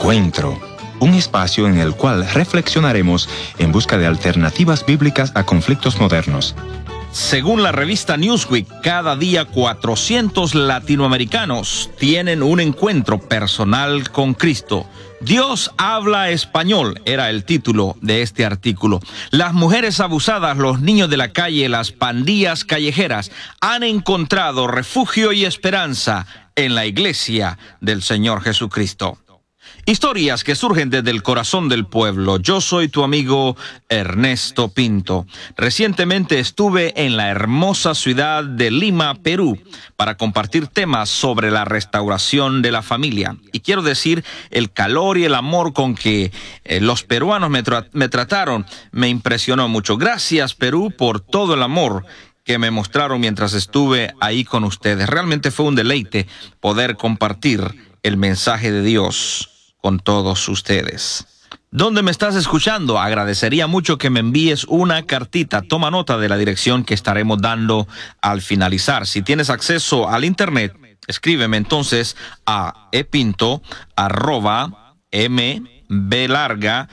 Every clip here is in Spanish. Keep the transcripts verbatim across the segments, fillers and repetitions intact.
Encuentro, un espacio en el cual reflexionaremos en busca de alternativas bíblicas a conflictos modernos. Según la revista Newsweek, cada día cuatrocientos latinoamericanos tienen un encuentro personal con Cristo. Dios habla español, era el título de este artículo. Las mujeres abusadas, los niños de la calle, las pandillas callejeras han encontrado refugio y esperanza en la iglesia del Señor Jesucristo. Historias que surgen desde el corazón del pueblo. Yo soy tu amigo Ernesto Pinto. Recientemente estuve en la hermosa ciudad de Lima, Perú, para compartir temas sobre la restauración de la familia. Y quiero decir, el calor y el amor con que eh, los peruanos me, tra- me trataron me impresionó mucho. Gracias, Perú, por todo el amor que me mostraron mientras estuve ahí con ustedes. Realmente fue un deleite poder compartir el mensaje de Dios con todos ustedes. ¿Dónde me estás escuchando? Agradecería mucho que me envíes una cartita. Toma nota de la dirección que estaremos dando al finalizar. Si tienes acceso al internet, escríbeme entonces a epinto arroba mbelarga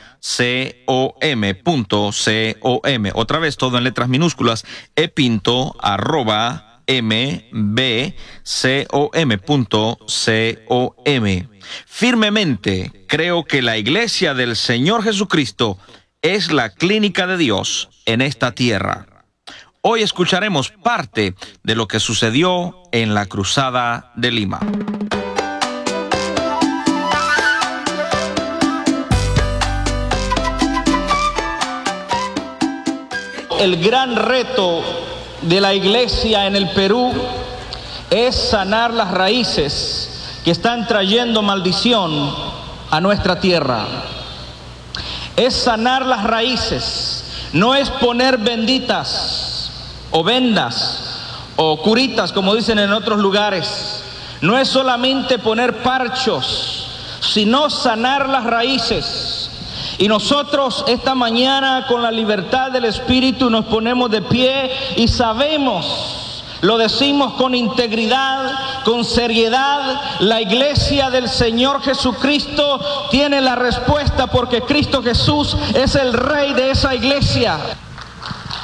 com punto com. Otra vez, todo en letras minúsculas, epinto arroba mbcom punto com. Firmemente creo que la iglesia del Señor Jesucristo es la clínica de Dios en esta tierra. Hoy escucharemos parte de lo que sucedió en la Cruzada de Lima. El gran reto de la iglesia en el Perú es sanar las raíces que están trayendo maldición a nuestra tierra. Es sanar las raíces, no es poner benditas o vendas o curitas, como dicen en otros lugares. No es solamente poner parchos, sino sanar las raíces. Y nosotros esta mañana, con la libertad del Espíritu, nos ponemos de pie y sabemos, lo decimos con integridad, con seriedad, la iglesia del Señor Jesucristo tiene la respuesta, porque Cristo Jesús es el Rey de esa iglesia.